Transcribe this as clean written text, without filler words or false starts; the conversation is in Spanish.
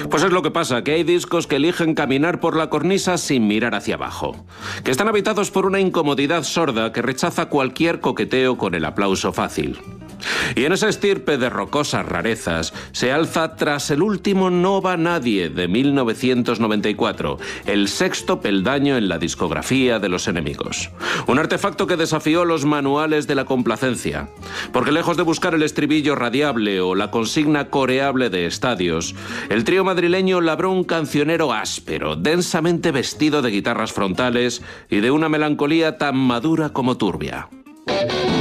Pues es lo que pasa, que hay discos que eligen caminar por la cornisa sin mirar hacia abajo, que están habitados por una incomodidad sorda que rechaza cualquier coqueteo con el aplauso fácil. Y en esa estirpe de rocosas rarezas se alza Tras el último no va nadie de 1994, el sexto peldaño en la discografía de Los Enemigos. Un artefacto que desafió los manuales de la complacencia, porque lejos de buscar el estribillo radiable o la consigna coreable de estadios, el trío madrileño labró un cancionero áspero, densamente vestido de guitarras frontales y de una melancolía tan madura como turbia.